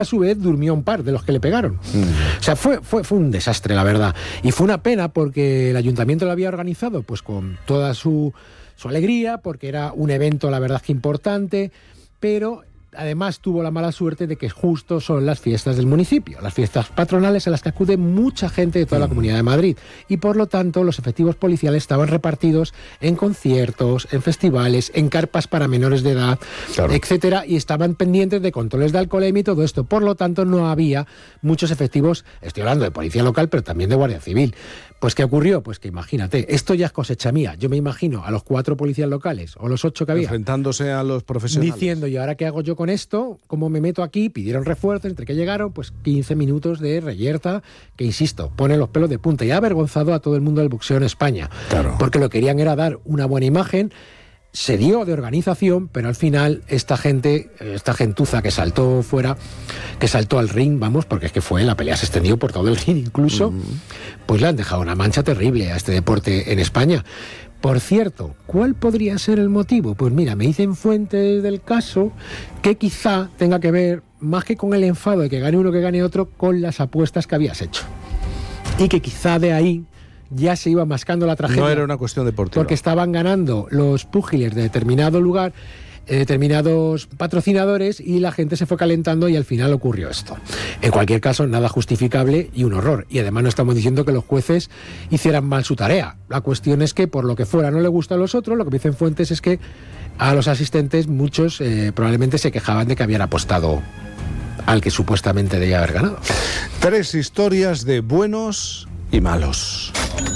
a su vez durmió un par de los que le pegaron. O sea, fue un desastre, la verdad. Y fue una pena porque el ayuntamiento lo había organizado pues con toda su alegría, porque era un evento, la verdad, que importante, pero además tuvo la mala suerte de que justo son las fiestas del municipio, las fiestas patronales a las que acude mucha gente de toda la Comunidad de Madrid, y por lo tanto los efectivos policiales estaban repartidos en conciertos, en festivales, en carpas para menores de edad, claro, etcétera, y estaban pendientes de controles de alcoholemia y todo esto. Por lo tanto, no había muchos efectivos, estoy hablando de policía local, pero también de Guardia Civil. Pues ¿qué ocurrió? Pues que imagínate, esto ya es cosecha mía. Yo me imagino a los 4 policías locales o los 8 que había enfrentándose a los profesionales, diciendo, ¿y ahora qué hago yo con esto? ¿Cómo me meto aquí? Pidieron refuerzo, entre que llegaron, pues 15 minutos de reyerta que, insisto, pone los pelos de punta y ha avergonzado a todo el mundo del boxeo en España. Claro. Porque lo que querían era dar una buena imagen. Se dio de organización, pero al final esta gentuza que saltó fuera, que saltó al ring, vamos, porque es que la pelea se extendió por todo el ring incluso, pues le han dejado una mancha terrible a este deporte en España. Por cierto, ¿cuál podría ser el motivo? Pues mira, me dicen fuentes del caso que quizá tenga que ver, más que con el enfado de que gane uno que gane otro, con las apuestas que habías hecho. Y que quizá de ahí ya se iba mascando la tragedia. No era una cuestión deportiva. Porque estaban ganando los púgiles de determinado lugar, determinados patrocinadores, y la gente se fue calentando y al final ocurrió esto. En cualquier caso, nada justificable y un horror. Y además no estamos diciendo que los jueces hicieran mal su tarea. La cuestión es que, por lo que fuera, no le gusta a los otros. Lo que me dicen fuentes es que a los asistentes, muchos probablemente se quejaban de que habían apostado al que supuestamente debía haber ganado. 3 historias de buenos y malos.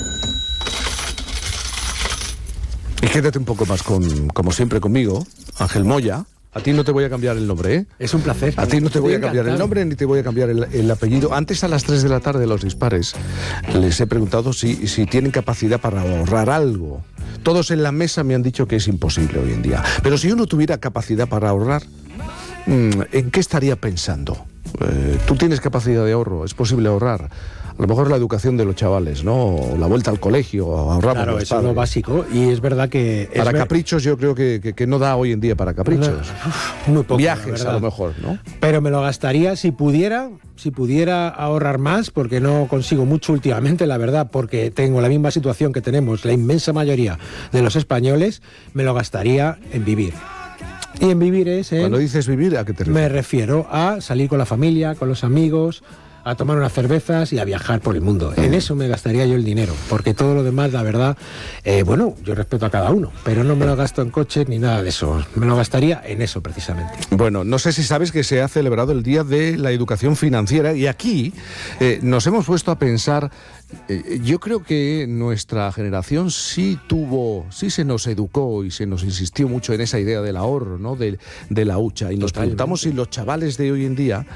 Y quédate un poco más como siempre conmigo, Ángel Moya. A ti no te voy a cambiar el nombre, ¿eh? Es un placer. A ti no te voy a cambiar el nombre ni te voy a cambiar el apellido. Antes, a las 3 de la tarde, los dispares, les he preguntado si tienen capacidad para ahorrar algo. Todos en la mesa me han dicho que es imposible hoy en día. Pero si uno tuviera capacidad para ahorrar, ¿en qué estaría pensando? Tú tienes capacidad de ahorro, es posible ahorrar. A lo mejor la educación de los chavales, ¿no? O la vuelta al colegio, ahorramos. Claro, eso es lo básico. Y es verdad que... Para caprichos yo creo que no da hoy en día para caprichos. Muy poco, viajes a lo mejor, ¿no? Pero me lo gastaría si pudiera ahorrar más, porque no consigo mucho últimamente, la verdad, porque tengo la misma situación que tenemos la inmensa mayoría de los españoles. Me lo gastaría en vivir. Y en vivir es... Cuando dices vivir, ¿a qué te refieres? Me refiero a salir con la familia, con los amigos, a tomar unas cervezas y a viajar por el mundo. En eso me gastaría yo el dinero, porque todo lo demás, la verdad, bueno, yo respeto a cada uno, pero no me lo gasto en coches ni nada de eso. Me lo gastaría en eso, precisamente. Bueno, no sé si sabes que se ha celebrado el Día de la Educación Financiera, y aquí nos hemos puesto a pensar. Yo creo que nuestra generación sí se nos educó y se nos insistió mucho en esa idea del ahorro, ¿no? De la hucha. Y nos preguntamos si los chavales de hoy en día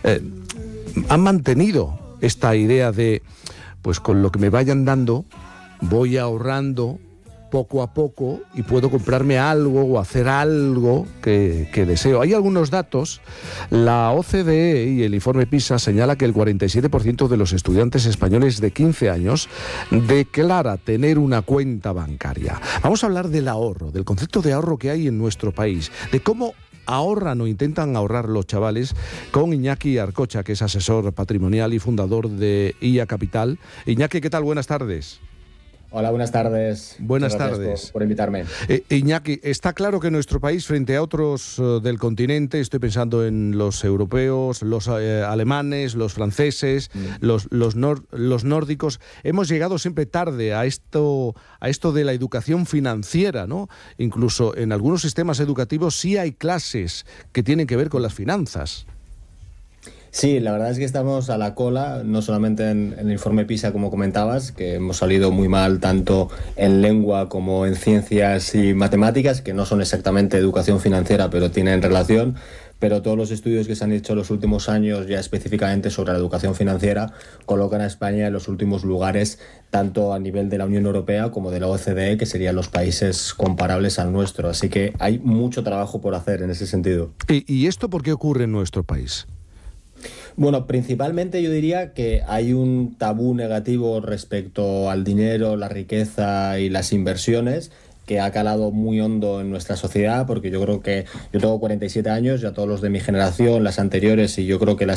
han mantenido esta idea de, pues con lo que me vayan dando, voy ahorrando poco a poco y puedo comprarme algo o hacer algo que deseo. Hay algunos datos. La OCDE y el informe PISA señala que el 47% de los estudiantes españoles de 15 años declara tener una cuenta bancaria. Vamos a hablar del ahorro, del concepto de ahorro que hay en nuestro país, de cómo ahorran o intentan ahorrar los chavales, con Iñaki Arcocha, que es asesor patrimonial y fundador de IA Capital. Iñaki, ¿qué tal? Buenas tardes. Hola, buenas tardes. Buenas tardes. Por invitarme. Iñaki, está claro que nuestro país, frente a otros del continente, estoy pensando en los europeos, los alemanes, los franceses, los nórdicos, hemos llegado siempre tarde a esto de la educación financiera, ¿no? Incluso en algunos sistemas educativos sí hay clases que tienen que ver con las finanzas. Sí, la verdad es que estamos a la cola, no solamente en el informe PISA, como comentabas, que hemos salido muy mal tanto en lengua como en ciencias y matemáticas, que no son exactamente educación financiera, pero tienen relación. Pero todos los estudios que se han hecho en los últimos años, ya específicamente sobre la educación financiera, colocan a España en los últimos lugares, tanto a nivel de la Unión Europea como de la OCDE, que serían los países comparables al nuestro. Así que hay mucho trabajo por hacer en ese sentido. ¿Y esto por qué ocurre en nuestro país? Bueno, principalmente yo diría que hay un tabú negativo respecto al dinero, la riqueza y las inversiones, que ha calado muy hondo en nuestra sociedad, porque yo creo que yo tengo 47 años, ya todos los de mi generación, las anteriores, y yo creo que las